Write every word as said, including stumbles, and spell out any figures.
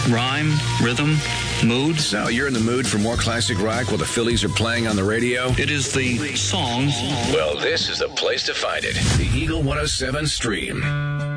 rhyme, rhythm, mood. So you're in the mood for more classic rock while the Phillies are playing on the radio? It is the song. Well, this is the place to find it. The Eagle one oh seven Stream.